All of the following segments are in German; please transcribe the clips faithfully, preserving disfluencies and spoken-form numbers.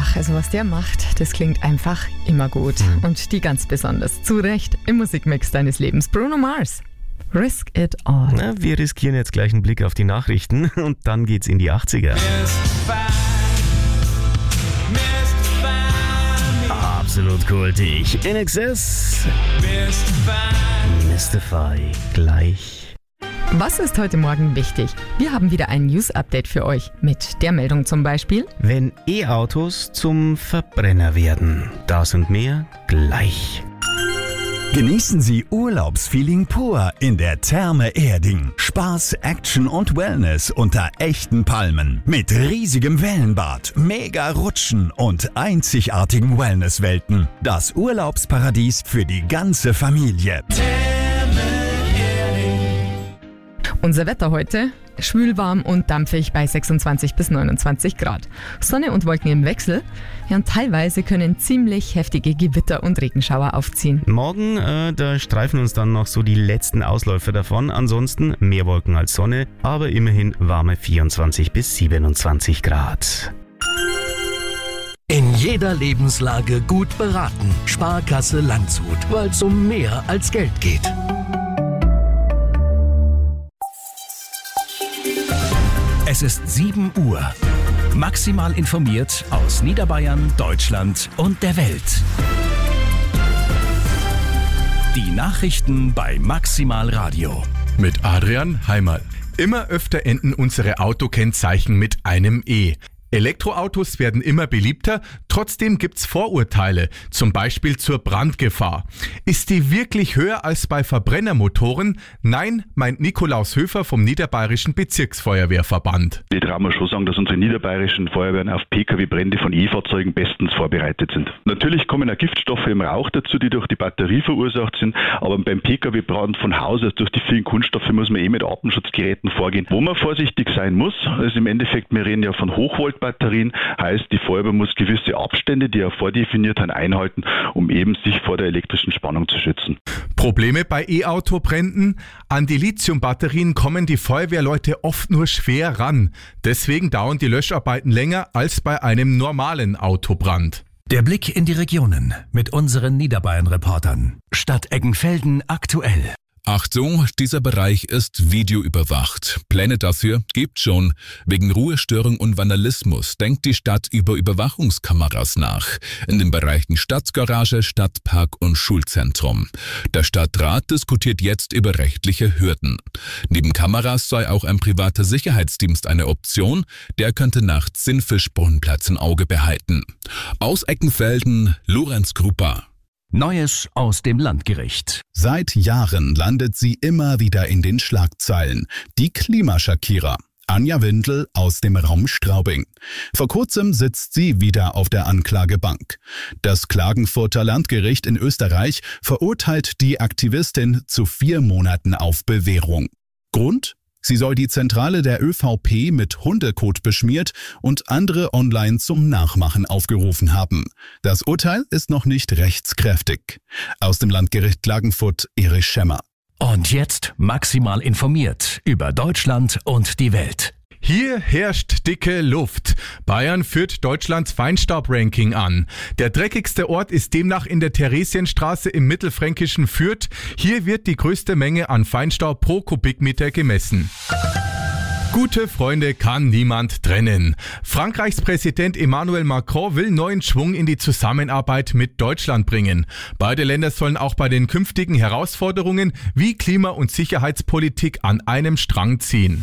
Ach, also was der macht, das klingt einfach immer gut. Mhm. Und die ganz besonders zu Recht im Musikmix deines Lebens. Bruno Mars. Risk It All. Na, wir riskieren jetzt gleich einen Blick auf die Nachrichten und dann geht's in die achtziger. Absolut kultig. In Excess. Mystify. Gleich. Was ist heute Morgen wichtig? Wir haben wieder ein News-Update für euch. Mit der Meldung zum Beispiel: Wenn E-Autos zum Verbrenner werden. Das und mehr gleich. Genießen Sie Urlaubsfeeling pur in der Therme Erding. Spaß, Action und Wellness unter echten Palmen. Mit riesigem Wellenbad, mega Rutschen und einzigartigen Wellnesswelten. Das Urlaubsparadies für die ganze Familie. Unser Wetter heute: schwül, warm und dampfig bei sechsundzwanzig bis neunundzwanzig Grad. Sonne und Wolken im Wechsel. Ja, und teilweise können ziemlich heftige Gewitter und Regenschauer aufziehen. Morgen, äh, da streifen uns dann noch so die letzten Ausläufer davon. Ansonsten mehr Wolken als Sonne, aber immerhin warme vierundzwanzig bis siebenundzwanzig Grad. In jeder Lebenslage gut beraten. Sparkasse Landshut, weil es um mehr als Geld geht. Es ist sieben Uhr. Maximal informiert aus Niederbayern, Deutschland und der Welt. Die Nachrichten bei Maximal Radio. Mit Adrian Heimerl. Immer öfter enden unsere Autokennzeichen mit einem E. Elektroautos werden immer beliebter, trotzdem gibt's Vorurteile, zum Beispiel zur Brandgefahr. Ist die wirklich höher als bei Verbrennermotoren? Nein, meint Nikolaus Höfer vom Niederbayerischen Bezirksfeuerwehrverband. Ich traue mir schon sagen, dass unsere niederbayerischen Feuerwehren auf Pkw-Brände von E-Fahrzeugen bestens vorbereitet sind. Natürlich kommen auch Giftstoffe im Rauch dazu, die durch die Batterie verursacht sind, aber beim Pkw-Brand von Haus aus durch die vielen Kunststoffe muss man eh mit Atemschutzgeräten vorgehen. Wo man vorsichtig sein muss, ist im Endeffekt, wir reden ja von Hochvolt Batterien, heißt, die Feuerwehr muss gewisse Abstände, die er vordefiniert hat, einhalten, um eben sich vor der elektrischen Spannung zu schützen. Probleme bei E-Auto-Bränden? An die Lithium-Batterien kommen die Feuerwehrleute oft nur schwer ran. Deswegen dauern die Löscharbeiten länger als bei einem normalen Autobrand. Der Blick in die Regionen mit unseren Niederbayern-Reportern. Stadt Eggenfelden aktuell. Achtung, dieser Bereich ist videoüberwacht. Pläne dafür gibt schon. Wegen Ruhestörung und Vandalismus denkt die Stadt über Überwachungskameras nach. In den Bereichen Stadtgarage, Stadtpark und Schulzentrum. Der Stadtrat diskutiert jetzt über rechtliche Hürden. Neben Kameras sei auch ein privater Sicherheitsdienst eine Option. Der könnte nachts den Fischbrunnenplatz im Auge behalten. Aus Eckenfelden, Lorenz Krupa. Neues aus dem Landgericht. Seit Jahren landet sie immer wieder in den Schlagzeilen. Die Klimaschakierer. Anja Windel aus dem Raum Straubing. Vor kurzem sitzt sie wieder auf der Anklagebank. Das Klagenfurter Landgericht in Österreich verurteilt die Aktivistin zu vier Monaten auf Bewährung. Grund? Sie soll die Zentrale der ÖVP mit Hundekot beschmiert und andere online zum Nachmachen aufgerufen haben. Das Urteil ist noch nicht rechtskräftig. Aus dem Landgericht Klagenfurt, Erich Schemmer. Und jetzt maximal informiert über Deutschland und die Welt. Hier herrscht dicke Luft. Bayern führt Deutschlands Feinstaub-Ranking an. Der dreckigste Ort ist demnach in der Theresienstraße im mittelfränkischen Fürth. Hier wird die größte Menge an Feinstaub pro Kubikmeter gemessen. Gute Freunde kann niemand trennen. Frankreichs Präsident Emmanuel Macron will neuen Schwung in die Zusammenarbeit mit Deutschland bringen. Beide Länder sollen auch bei den künftigen Herausforderungen wie Klima- und Sicherheitspolitik an einem Strang ziehen.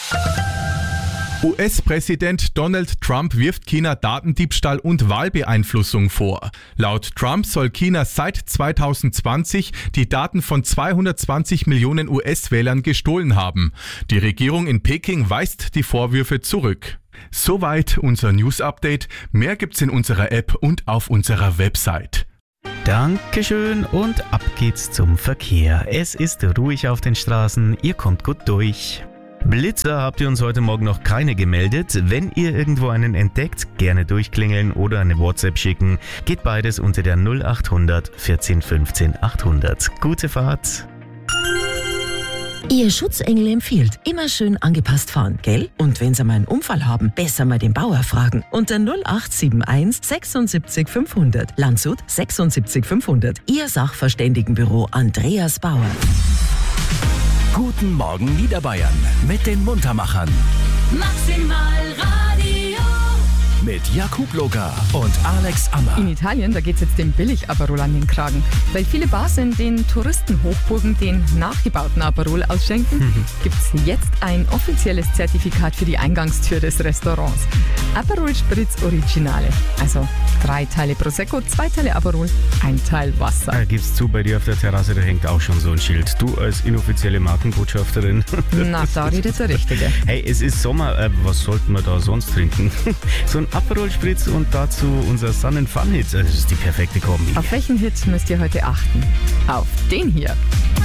U S-Präsident Donald Trump wirft China Datendiebstahl und Wahlbeeinflussung vor. Laut Trump soll China seit zweitausendzwanzig die Daten von zweihundertzwanzig Millionen U S-Wählern gestohlen haben. Die Regierung in Peking weist die Vorwürfe zurück. Soweit unser News-Update. Mehr gibt's in unserer App und auf unserer Website. Dankeschön und ab geht's zum Verkehr. Es ist ruhig auf den Straßen, ihr kommt gut durch. Blitzer habt ihr uns heute Morgen noch keine gemeldet. Wenn ihr irgendwo einen entdeckt, gerne durchklingeln oder eine WhatsApp schicken. Geht beides unter der null acht hundert vierzehn fünfzehn achthundert. Gute Fahrt! Ihr Schutzengel empfiehlt, immer schön angepasst fahren, gell? Und wenn Sie mal einen Unfall haben, besser mal den Bauer fragen. Unter null acht sieben eins sechsundsiebzig fünfhundert. Landshut sechsundsiebzig fünfhundert. Ihr Sachverständigenbüro Andreas Bauer. Guten Morgen Niederbayern mit den Muntermachern. Maximal Radio. Mit Jakub Loga und Alex Ammer. In Italien, da geht's jetzt dem Billig-Aperol an den Kragen. Weil viele Bars in den Touristenhochburgen den nachgebauten Aperol ausschenken, mhm. gibt's jetzt ein offizielles Zertifikat für die Eingangstür des Restaurants. Aperol Spritz Originale. Also drei Teile Prosecco, zwei Teile Aperol, ein Teil Wasser. Da gibt's zu, bei dir auf der Terrasse, da hängt auch schon so ein Schild. Du als inoffizielle Markenbotschafterin. Na, da redet der Richtige. Hey, es ist Sommer, äh, was sollten wir da sonst trinken? So ein Aperol Spritz und dazu unser Sun and Fun Hit. Das ist die perfekte Kombi. Auf welchen Hit müsst ihr heute achten? Auf den hier.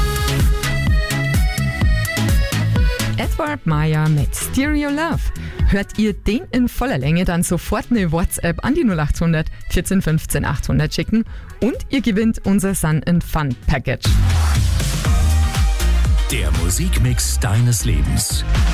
Edward Meyer mit Stereo Love. Hört ihr den in voller Länge, dann sofort eine WhatsApp an die null acht hundert vierzehn fünfzehn achthundert schicken und ihr gewinnt unser Sun and Fun Package. Der Musikmix deines Lebens.